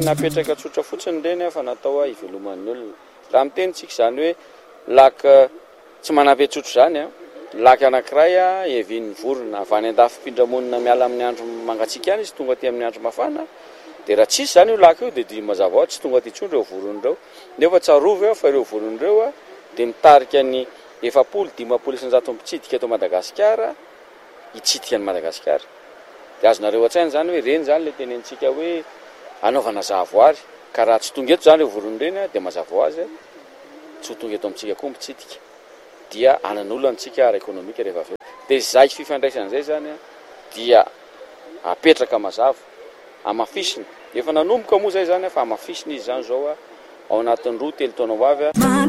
napetraka tsotra fotsiny reny fa natao iveloman'ny olona. Raha mitenitsika zany hoe laka tsy manampy tsotro zany laka anankiray evin'ny vorona avy any andafim-pindramonina miala amin'ny andro mangatsiaka any izy tonga aty amin'ny andro mafana dia raha tsisy zany io laka io dia mazava ho azy tsy tonga aty intsony ireo voron'ireo nefa tsarovy fa ireo voron'ireo dia mitarika ny 700-800 isan-jato mpitsidika eto Madagasikara hitsidika ny Madagasikara. Dia azonareo an-tsaina zany hoe reny zany le tenentsika hoe anaovana zavoary ka raha tsy tonga eto zany ireo voron'ireny dia mazava ho azy tsy ho tonga eto amintsika koa mpitsidika dia anan'olona antsika ara-ekonomika rehefa avy eo. Dia izay fifandraisan'izay zany dia apetraka mazava amafisina efa nanomboka moa zay zany fa amafisina izy zany zao ao anatin'ny 2-3 taona ho avy